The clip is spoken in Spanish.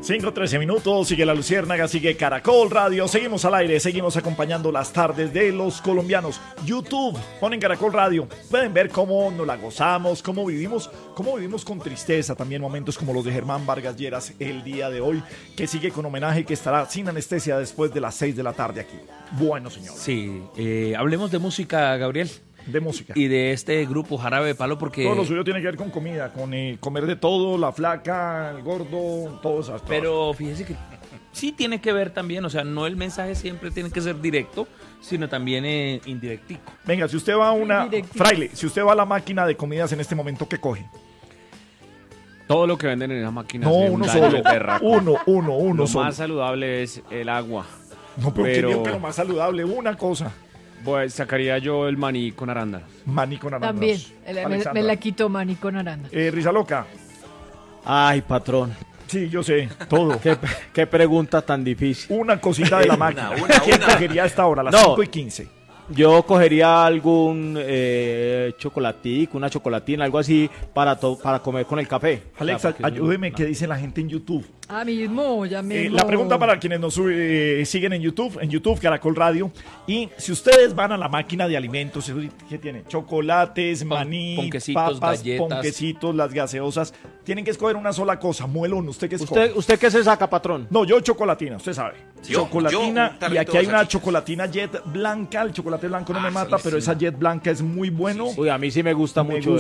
5:13, sigue La Luciérnaga, sigue Caracol Radio, seguimos al aire, seguimos acompañando las tardes de los colombianos. YouTube, ponen Caracol Radio, pueden ver cómo nos la gozamos, cómo vivimos con tristeza, también momentos como los de Germán Vargas Lleras el día de hoy, que sigue con homenaje y que estará sin anestesia después de las 6 de la tarde aquí. Bueno, señor. Sí, hablemos de música, Gabriel. De música. Y de este grupo Jarabe de Palo, porque... Todo lo suyo tiene que ver con comida, con comer de todo, la flaca, el gordo, todo eso. Pero fíjese que sí tiene que ver también, o sea, no el mensaje siempre tiene que ser directo, sino también indirectico. Venga, si usted va a Fraile, si usted va a la máquina de comidas en este momento, ¿qué coge? Todo lo que venden en esa máquina. No, uno solo. Uno lo solo. Lo más saludable es el agua. No, pero que lo más saludable, una cosa. Pues sacaría yo el maní con arándanos. Maní con arándanos. También, me la quito maní con arándanos. Risa loca. Ay, patrón. Sí, yo sé, todo. ¿Qué pregunta tan difícil? Una cosita de la máquina. ¿Quién cogería a esta hora, a las 5:15? Yo cogería algún chocolatico, una chocolatina, algo así para comer con el café. Alexa, ayúdeme, ¿qué dice la gente en YouTube? Ya mismo. La pregunta para quienes nos siguen en YouTube, Caracol Radio. Y si ustedes van a la máquina de alimentos, ¿qué tiene? Chocolates, maní, ponquecitos, papas, galletas, ponquecitos, las gaseosas. Tienen que escoger una sola cosa. Muelón, ¿usted qué escoge? ¿Usted qué se saca, patrón? No, yo chocolatina, usted sabe. Chocolatina, y aquí hay una chocolatina Jet blanca. El chocolate blanco no me mata, pero esa Jet blanca es muy bueno. Uy, a mí sí me gusta mucho.